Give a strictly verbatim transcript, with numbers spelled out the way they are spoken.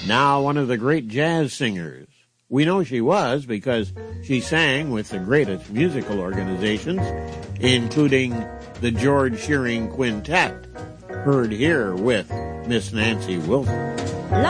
now one of the great jazz singers. We know she was because she sang with the greatest musical organizations, including the George Shearing Quintet, heard here with Miss Nancy Wilson.